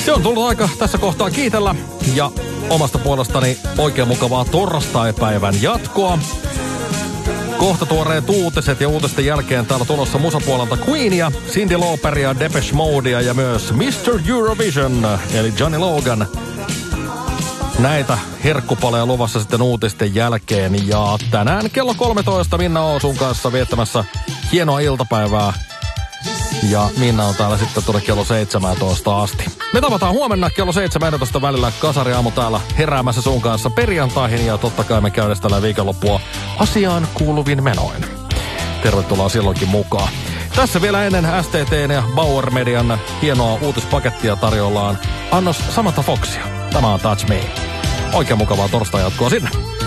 Se on tullut aika tässä kohtaa kiitellä ja omasta puolestani oikein mukavaa torstaipäivän jatkoa. Kohta tuoreet uutiset ja uutisten jälkeen täällä tulossa musapuolelta Queenia, Cyndi Lauperia, Depeche Modea ja myös Mr. Eurovision eli Johnny Logan. Näitä herkkupaleja luvassa sitten uutisten jälkeen ja tänään kello 13 Minna Oosun kanssa viettämässä hienoa iltapäivää. Ja Minna on täällä sitten tuonne kello 17 asti. Me tavataan huomenna kello 17 välillä kasariaamu täällä heräämässä sun kanssa perjantaihin ja totta kai me käydään tällä viikonloppua asiaan kuuluvin menoin. Tervetuloa silloinkin mukaan. Tässä vielä ennen STT:n ja Bauer Median hienoa uutispakettia tarjollaan annos Samantha Foxia. Tämä on Touch Me. Oikein mukavaa torstai jatkoa sinne.